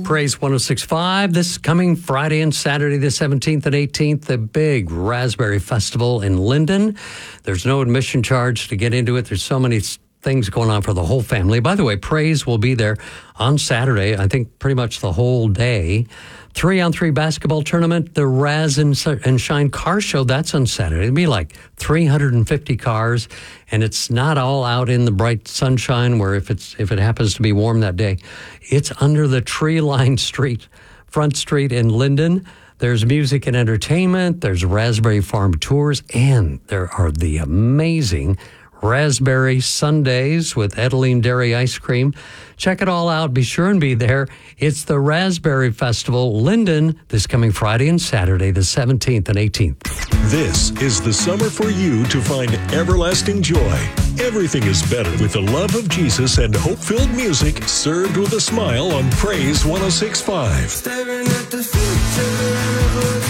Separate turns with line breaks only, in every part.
Praise 106.5. This coming Friday and Saturday, the 17th and 18th, the big Raspberry Festival in Linden. There's no admission charge to get into it. There's so many things going on for the whole family. By the way, Praise will be there on Saturday, I think pretty much the whole day. 3-on-3 basketball tournament, the Raz and Shine car show, that's on Saturday. It'll be like 350 cars, and it's not all out in the bright sunshine where if it happens to be warm that day. It's under the tree-lined front street in Linden. There's music and entertainment, there's Raspberry Farm tours, and there are the amazing Raspberry Sundays with Edeline Dairy Ice Cream. Check it all out. Be sure and be there. It's the Raspberry Festival, Linden, this coming Friday and Saturday, the 17th and 18th.
This is the summer for you to find everlasting joy. Everything is better with the love of Jesus and hope-filled music served with a smile on Praise 106.5.
Staring at the future.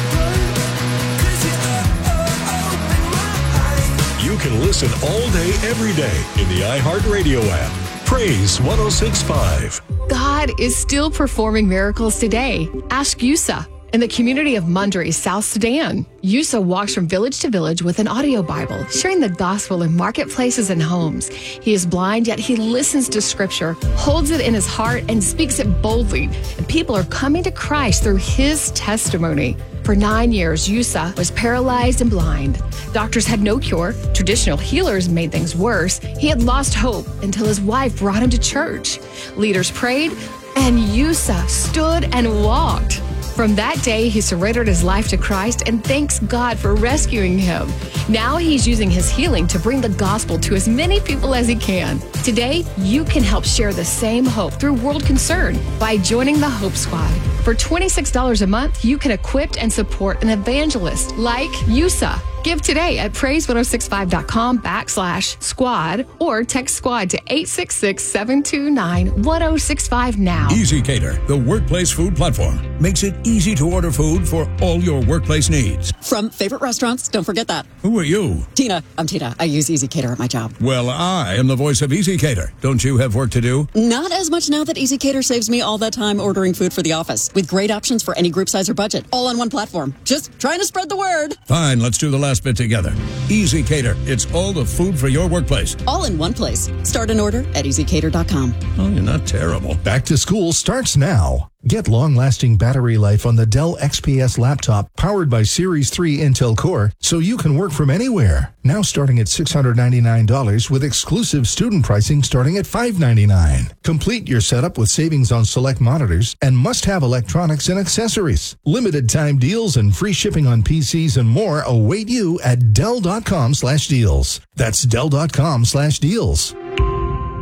You can listen all day, every day in the iHeartRadio app. Praise 106.5.
God is still performing miracles today. Ask Yusa. In the community of Mundry, South Sudan, Yusa walks from village to village with an audio Bible, sharing the gospel in marketplaces and homes. He is blind, yet he listens to scripture, holds it in his heart, and speaks it boldly. And people are coming to Christ through his testimony. For 9 years, Yusa was paralyzed and blind. Doctors had no cure. Traditional healers made things worse. He had lost hope until his wife brought him to church. Leaders prayed, and Yusa stood and walked. From that day, he surrendered his life to Christ and thanks God for rescuing him. Now he's using his healing to bring the gospel to as many people as he can. Today, you can help share the same hope through World Concern by joining the Hope Squad. For $26 a month, you can equip and support an evangelist like Yusa. Give today at praise106.5.com/squad or text squad to 866-729-1065 now.
EasyCater, the workplace food platform, makes it easy to order food for all your workplace needs.
From favorite restaurants, don't forget that.
Who are you?
Tina. I'm Tina. I use EasyCater at my job.
Well, I am the voice of EasyCater. Don't you have work to do?
Not as much now that EasyCater saves me all that time ordering food for the office, with great options for any group size or budget, all on one platform. Just trying to spread the word.
Fine, let's do the last bit together. EasyCater. It's all the food for your workplace.
All in one place. Start an order at EasyCater.com.
Oh, you're not terrible.
Back to school starts now. Get long-lasting battery life on the Dell XPS laptop powered by Series 3 Intel Core so you can work from anywhere. Now starting at $699 with exclusive student pricing starting at $599. Complete your setup with savings on select monitors and must-have electronics and accessories. Limited time deals and free shipping on PCs and more await you at Dell.com/deals. That's Dell.com/deals.